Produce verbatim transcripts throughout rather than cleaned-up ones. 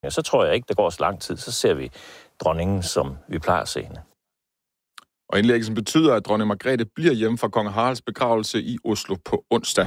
Ja, så tror jeg ikke, der går så lang tid. Så ser vi dronningen, som vi plejer at se hende. Og indlæggelsen betyder, at dronning Margrethe bliver hjemme fra kong Haralds begravelse i Oslo på onsdag.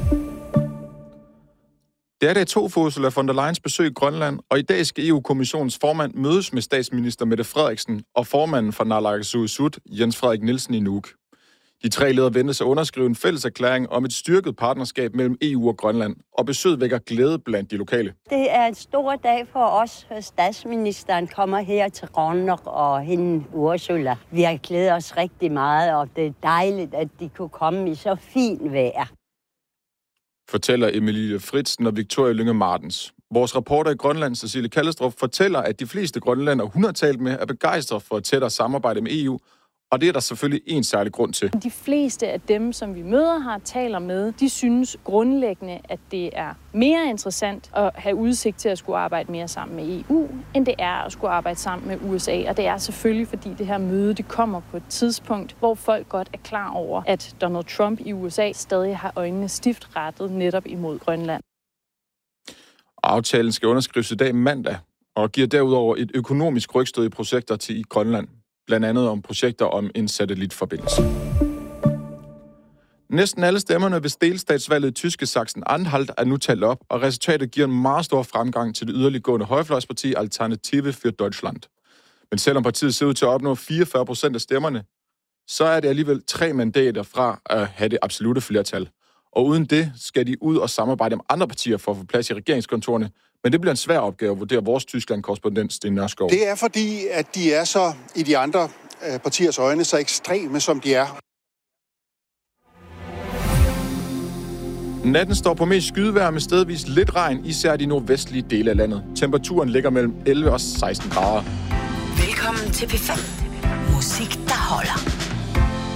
Det er dag to for Ursula von der Leyens besøg i Grønland, og i dag skal E U-kommissionens formand mødes med statsminister Mette Frederiksen og formanden for Naalakkersuisut, Jens Frederik Nielsen, i Nuuk. De tre ledere ventes at underskrive en fælles erklæring om et styrket partnerskab mellem E U og Grønland, og besøget vækker glæde blandt de lokale. Det er en stor dag for os. Statsministeren kommer her til Grønland og hende Ursula. Vi har glædet os rigtig meget, og det er dejligt, at de kunne komme i så fint vejr. Fortæller Emilie Fritzen og Victoria Lynge Martens. Vores reporter i Grønland, Cecilie Kallestrup, fortæller, at de fleste grønlændere, hun har talt med, er begejstret for et tættere samarbejde med E U. Og det er der selvfølgelig en særlig grund til. De fleste af dem, som vi møder her, taler med, de synes grundlæggende, at det er mere interessant at have udsigt til at skulle arbejde mere sammen med E U, end det er at skulle arbejde sammen med U S A. Og det er selvfølgelig, fordi det her møde det kommer på et tidspunkt, hvor folk godt er klar over, at Donald Trump i U S A stadig har øjnene stift rettet netop imod Grønland. Aftalen skal underskrives i dag mandag, og giver derudover et økonomisk rygstød i projekter til Grønland. Blandt andet om projekter om en satellitforbindelse. Næsten alle stemmerne ved delstatsvalget i tyske Sachsen-Anhalt er nu talt op, og resultatet giver en meget stor fremgang til det yderliggående højrefløjsparti Alternative für Deutschland. Men selvom partiet ser ud til at opnå fireogfyrre procent af stemmerne, så er det alligevel tre mandater fra at have det absolutte flertal. Og uden det skal de ud og samarbejde med andre partier for at få plads i regeringskontorene. Men det bliver en svær opgave at vurdere vores Tyskland-korrespondent Sten Nørskov. Det er fordi, at de er så i de andre øh, partiers øjne så ekstreme, som de er. Natten står på mest skydevejr med stedvis lidt regn, især de nordvestlige dele af landet. Temperaturen ligger mellem elleve og seksten grader. Velkommen til P fem. Musik, der holder.